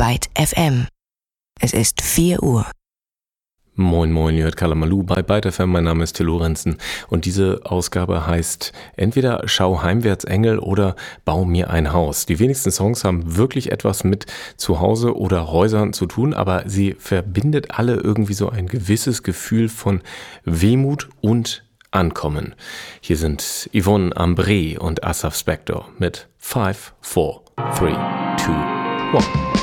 Byte FM. Es ist 4 Uhr. Moin moin, ihr hört Kalamaloo bei Byte FM, mein Name ist Till Lorenzen und diese Ausgabe heißt entweder Schau heimwärts Engel oder Bau mir ein Haus. Die wenigsten Songs haben wirklich etwas mit Zuhause oder Häusern zu tun, aber sie verbindet alle irgendwie so ein gewisses Gefühl von Wehmut und Ankommen. Hier sind Yvonne Ambré und Asaf Spector mit 5, 4, 3, 2, 1.